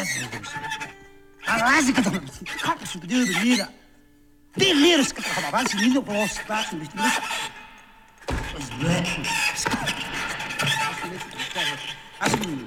Αλλάζει κατανόηση. Κάπου σου πηγαίνει τη μοίρα. Τι λίρες καταβάλεις την ίδια πρόσφαση. Ας